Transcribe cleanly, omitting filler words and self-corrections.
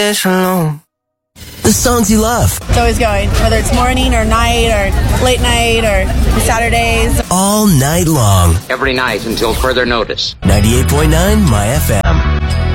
The songs you love. It's always going, whether it's morning or night or late night or Saturdays. All night long. Every night until further notice. 98.9 My FM.